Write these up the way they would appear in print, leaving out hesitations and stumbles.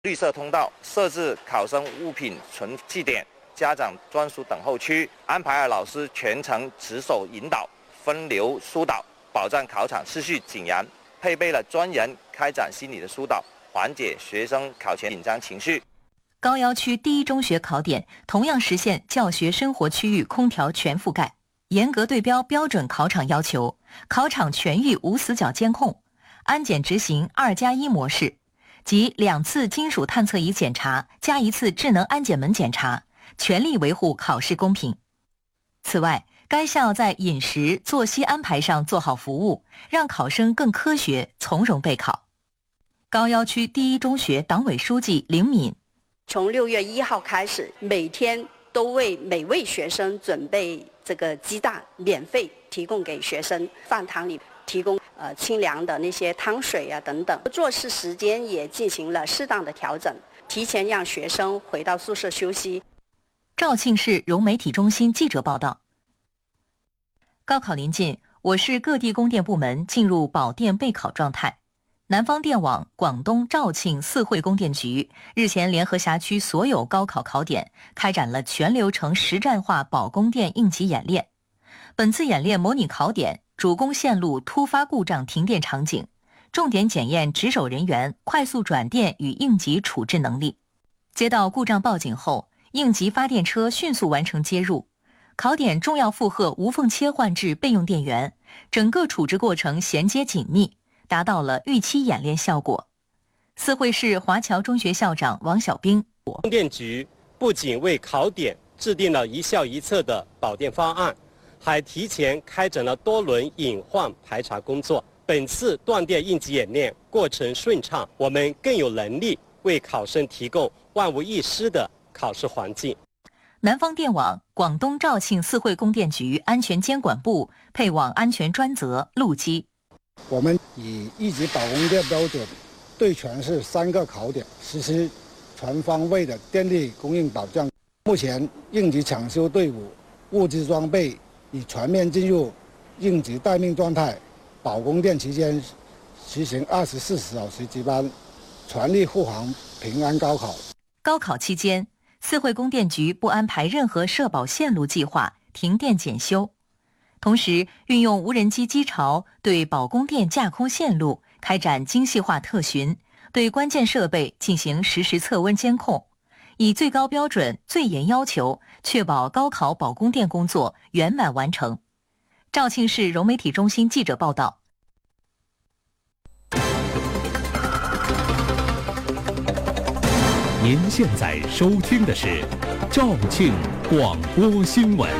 绿色通道，设置考生物品存记点、家长专属等候区，安排了老师全程值守引导、分流疏导，保障考场秩序井然。配备了专人开展心理的疏导，缓解学生考前紧张情绪。 高要区第一中学考点同样实现教学生活区域空调全覆盖，严格对标标准考场要求，考场全域无死角监控，安检执行2+1模式，即2次金属探测仪检查加1次智能安检门检查，全力维护考试公平。此外，该校在饮食、作息安排上做好服务，让考生更科学、从容备考。高要区第一中学党委书记林敏： 从6月1号开始，每天都为每位学生准备这个鸡蛋，免费提供给学生，饭堂里提供清凉的那些汤水啊等等。做事时间也进行了适当的调整，提前让学生回到宿舍休息。 肇庆市融媒体中心记者报道。高考临近，我市各地供电部门进入保电备考状态。南方电网广东肇庆4会供电局日前联合辖区所有高考考点开展了全流程实战化保供电应急演练。本次演练模拟考点主供线路突发故障停电场景，重点检验值守人员快速转电与应急处置能力。接到故障报警后，应急发电车迅速完成接入。考点重要负荷无缝切换至备用电源，整个处置过程衔接紧密，达到了预期演练效果。4会市华侨中学校长王小兵： 供电局不仅为考点制定了一校一策的保电方案，还提前开展了多轮隐患排查工作。本次断电应急演练过程顺畅，我们更有能力为考生提供万无一失的考试环境。 南方电网广东肇庆4会供电局安全监管部配网安全专责陆基： 我们以一级保供电标准，对全市3个考点实施全方位的电力供应保障。目前，应急抢修队伍、物资装备已全面进入应急待命状态。保供电期间，实行24小时值班，全力护航平安高考。 高考期间，4会供电局不安排任何社保线路计划停电检修，同时运用无人机机巢对保供电架空线路开展精细化特巡，对关键设备进行实时测温监控，以最高标准、最严要求，确保高考保供电工作圆满完成。肇庆市融媒体中心记者报道。 您现在收听的是肇庆广播新闻。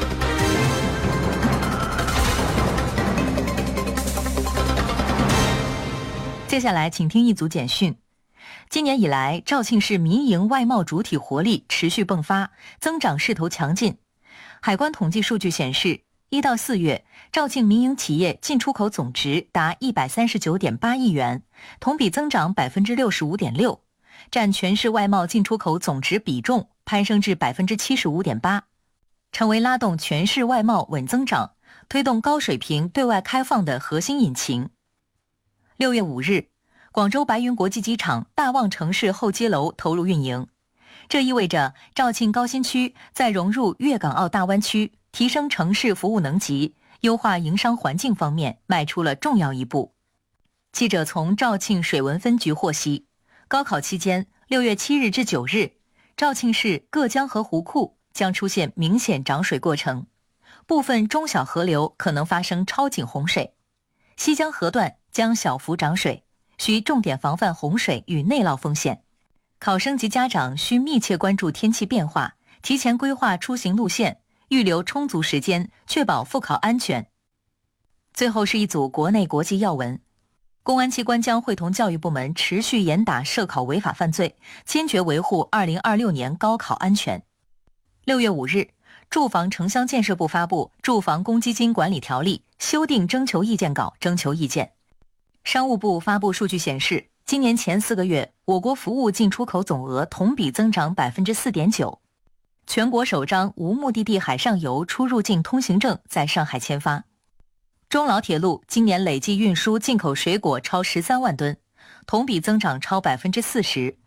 接下来请听一组简讯。今年以来，肇庆市民营外贸主体活力持续迸发，增长势头强劲。海关统计数据显示，1到4月，肇庆民营企业进出口总值达139.8亿元，同比增长65.6%，占全市外贸进出口总值比重攀升至75.8%，成为拉动全市外贸稳增长、推动高水平对外开放的核心引擎。6月5日，广州白云国际机场大望城市候机楼投入运营，这意味着肇庆高新区在融入粤港澳大湾区、提升城市服务能级、优化营商环境方面迈出了重要一步。记者从肇庆水文分局获悉，高考期间6月7日至9日，肇庆市各江河湖库将出现明显涨水过程，部分中小河流可能发生超警洪水，西江河段将小幅涨水，需重点防范洪水与内涝风险。考生及家长需密切关注天气变化，提前规划出行路线，预留充足时间，确保复考安全。最后是一组国内国际要闻。公安机关将会同教育部门持续严打涉考违法犯罪，坚决维护2026年高考安全。6月5日，住房城乡建设部发布《住房公积金管理条例》修订征求意见稿征求意见。商务部发布数据显示，今年前4个月，我国服务进出口总额同比增长4.9%。全国首张无目的地海上游出入境通行证在上海签发。中老铁路今年累计运输进口水果超13万吨，同比增长超40%，